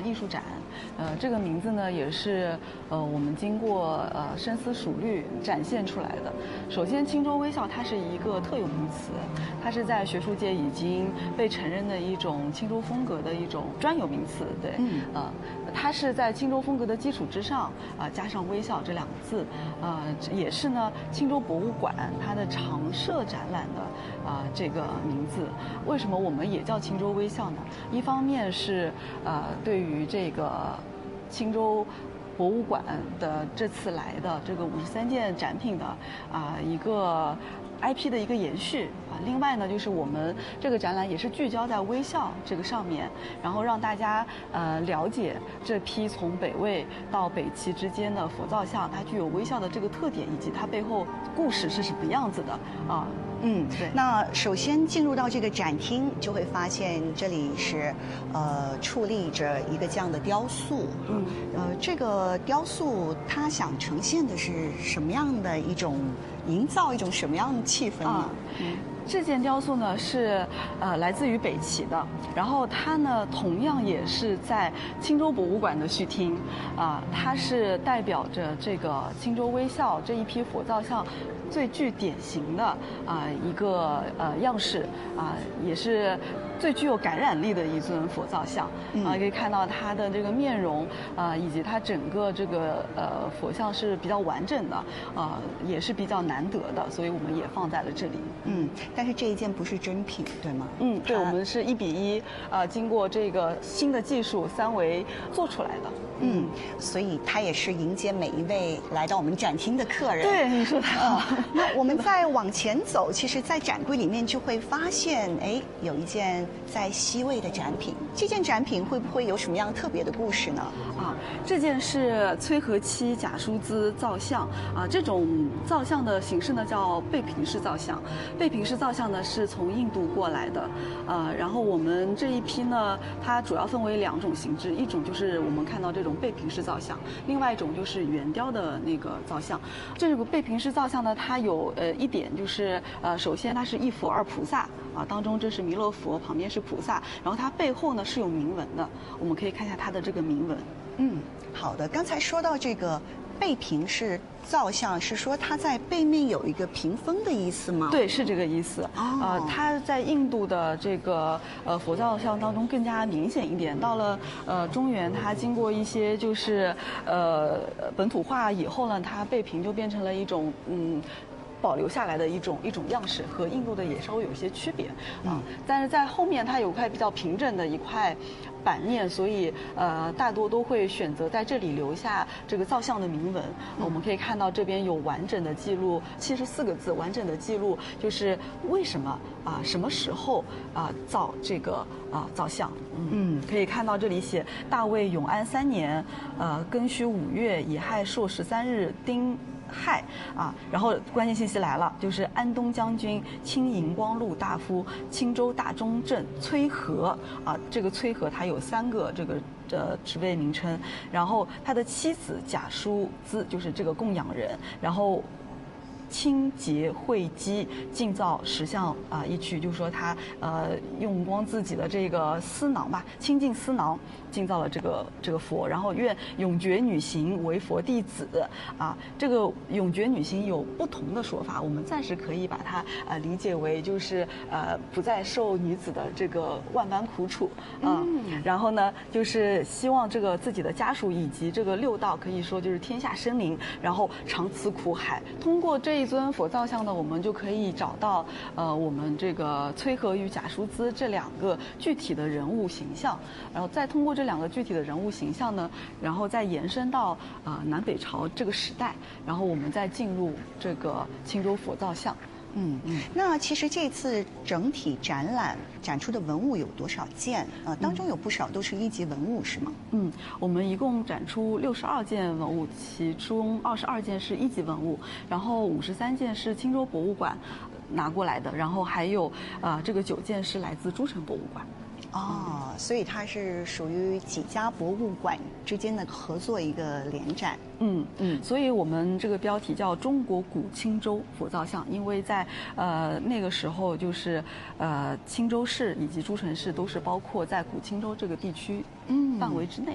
艺术展。这个名字呢也是我们经过深思熟虑展现出来的。首先，青州微笑它是一个特有名词，它是在学术界已经被承认的一种青州风格的一种专有名词。对，它是在青州风格的基础之上加上微笑这两个字，也是呢青州博物馆它的常设展览的这个名字。为什么我们也叫青州微笑呢？一方面是对于这个青州博物馆的这次来的这个53件展品的一个 IP 的一个延续另外呢，就是我们这个展览也是聚焦在微笑这个上面，然后让大家了解这批从北魏到北齐之间的佛造像，它具有微笑的这个特点，以及它背后故事是什么样子的对。那首先进入到这个展厅，就会发现这里是矗立着一个这样的雕塑。这个雕塑它想呈现的是什么样的一种营造一种什么样的气氛呢？ 这件雕塑呢是来自于北齐的，然后它呢同样也是在青州博物馆的续厅它是代表着这个青州微笑这一批佛造像最具典型的一个样式也是最具有感染力的一尊佛造像可以看到它的这个面容以及它整个这个佛像是比较完整的也是比较难得的，所以我们也放在了这里。 但是这一件不是真品，对吗？ 对，我们是1:1经过这个新的技术3维做出来的。 所以它也是迎接每一位来到我们展厅的客人。 对，你说的好。 那我们再往前走，其实，在展柜里面就会发现，有一件在西魏的展品。这件展品会不会有什么样特别的故事呢？ 这件是崔和期贾叔资造像这种造像的形式呢叫背平式造像。背平式造像呢是从印度过来的，然后我们这一批呢，它主要分为2种形制，一种就是我们看到这种背平式造像，另外一种就是圆雕的那个造像。这个背平式造像呢，它有一点就是首先它是一佛二菩萨当中这是弥勒佛，旁边是菩萨，然后它背后呢是有铭文的，我们可以看一下它的这个铭文。 好的。刚才说到这个背平式造像，是说它在背面有一个屏风的意思吗？ 对，是这个意思。它在印度的这个佛造像当中更加明显一点。到了中原，它经过一些就是本土化以后呢，它背屏就变成了一种保留下来的一种样式，和印度的也稍微有一些区别但是在后面它有块比较平整的一块版面，所以大多都会选择在这里留下这个造像的铭文。我们可以看到这边有完整的记录，74个字，完整的记录就是为什么什么时候造这个造像。可以看到这里写大魏永安3年庚戌5月乙亥朔13日丁亥然后关键信息来了，就是安东将军、清荧光禄大夫、青州大中正崔和这个崔和他有3个这个职位名称，然后他的妻子贾叔资就是这个供养人，然后清洁慧基净造10项一曲，就是说他用光自己的这个丝囊吧，清净丝囊净造了这个佛，然后愿永绝女行为佛弟子这个永绝女行有不同的说法，我们暂时可以把它理解为就是不再受女子的这个万般苦楚然后呢就是希望这个自己的家属以及这个6道可以说就是天下生灵，然后长此苦海。通过这一尊佛造像呢，我们就可以找到我们这个崔和与贾叔资这2个具体的人物形象，然后再通过这2个具体的人物形象呢，然后再延伸到南北朝这个时代，然后我们再进入这个青州佛造像。 那其实这次整体展览展出的文物有多少件？当中有不少都是1级文物，是吗？ 我们一共展出62件文物，其中22件是1级文物，然后53件是青州博物馆拿过来的，然后还有这个9件是来自诸城博物馆。 所以它是属于几家博物馆之间的合作一个联展。 所以我们这个标题叫中国古青州佛造像，因为在那个时候就是青州市以及诸城市都是包括在古青州这个地区范围之内。